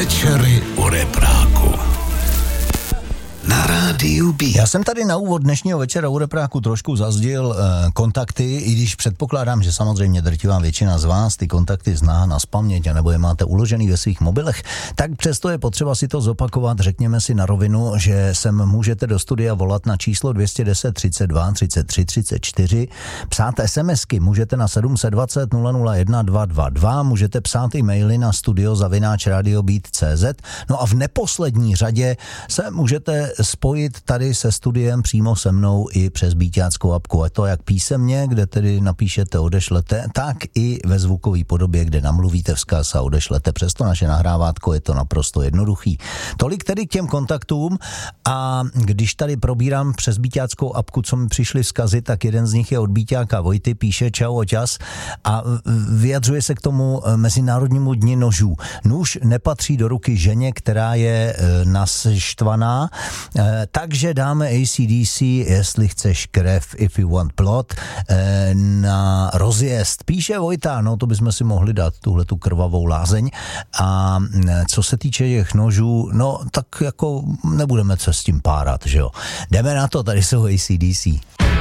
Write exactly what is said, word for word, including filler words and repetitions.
Večery u repráku na rádiu B. Já jsem tady na úvod dnešního večera u repráku trošku zazděl e, kontakty, i když předpokládám, že samozřejmě drtivá většina z vás ty kontakty zná nazpaměť, anebo je máte uložený ve svých mobilech, tak přesto je potřeba si to zopakovat. Řekněme si na rovinu, že sem můžete do studia volat na číslo dvě jedna deset, třicet dva, třicet tři, třicet čtyři, psát SMSky můžete na sedm set dvacet nula nula jedna dva dva dva, můžete psát e-maily na studio zavináč radiobeat tečka cé zet, no a v neposlední řadě se můžete spojit tady se studiem přímo se mnou i přes beatáckou apku. A to jak písemně, kde tedy napíšete, odešlete, tak i ve zvukové podobě, kde namluvíte vzkaz a odešlete. Přes to naše nahrávátko je to naprosto jednoduchý. Tolik tedy k těm kontaktům, a když tady probírám přes beatáckou apku, co mi přišly vzkazy, tak jeden z nich je od Bíťáka Vojty, píše čau oťas a vyjadřuje se k tomu Mezinárodnímu dni nožů. Nůž nepatří do ruky ženě, která je naštvaná, takže dáme A C D C, jestli chceš krev, if you want blood, na rozjezd. Píše Vojta, no to bychom si mohli dát tuhle tu krvavou lázeň. A co se týče těch nožů, no tak jako nebudeme se s tím párat, že jo. Jdeme na to, tady jsou A C D C.